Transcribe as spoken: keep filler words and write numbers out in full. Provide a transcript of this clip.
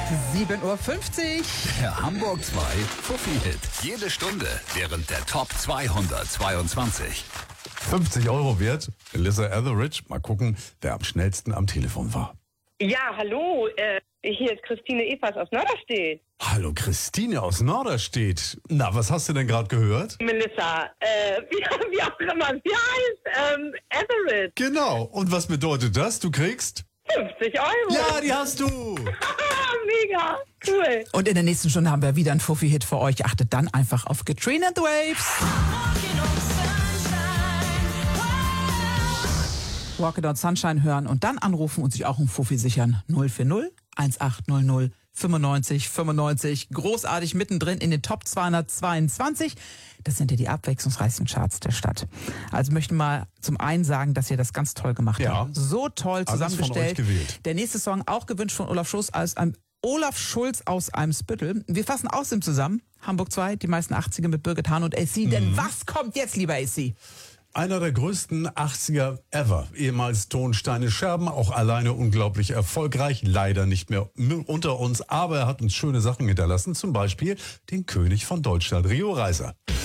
sieben Uhr fünfzig. Der Hamburg zwei Fuffi-Hit. Jede Stunde während der Top zweihundertzweiundzwanzig. fünfzig Euro wert. Alyssa Etheridge. Mal gucken, wer am schnellsten am Telefon war. Ja, hallo, äh, hier ist Christine Evers aus Norderstedt. Hallo, Christine aus Norderstedt. Na, was hast du denn gerade gehört? Melissa, äh, wie, wie auch immer sie heißt, ähm, Etheridge. Genau. Und was bedeutet das? Du kriegst? fünfzig Euro. Ja, die hast du. Mega, cool. Und in der nächsten Stunde haben wir wieder einen Fuffi-Hit für euch. Achtet dann einfach auf Katrina and the Waves. Walk It On Sunshine hören und dann anrufen und sich auch einen Fuffi sichern. null vier null eins acht null null fünfundneunzig fünfundneunzig. Großartig mittendrin in den Top zweihundertzweiundzwanzig. Das sind ja die abwechslungsreichsten Charts der Stadt. Also möchten mal zum einen sagen, dass ihr das ganz toll gemacht Ja. habt. So toll Alles von zusammengestellt. euch gewählt. Der nächste Song auch gewünscht von Olaf Schulz aus einem Olaf Schulz aus Eimsbüttel. Wir fassen außerdem zusammen. Hamburg zwei, die meisten achtziger mit Birgit Hahn und A C. Denn was kommt jetzt, lieber A C? Einer der größten achtziger ever. Ehemals Tonsteine Scherben, auch alleine unglaublich erfolgreich. Leider nicht mehr unter uns, aber er hat uns schöne Sachen hinterlassen. Zum Beispiel den König von Deutschland, Rio Reiser.